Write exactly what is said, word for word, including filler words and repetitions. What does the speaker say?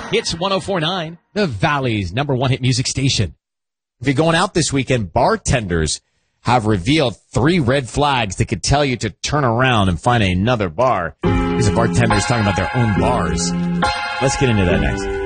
It's one oh four point nine, the Valley's number one hit music station. If you're going out this weekend, bartenders have revealed three red flags that could tell you to turn around and find another bar. These are bartenders talking about their own bars. Let's get into that next.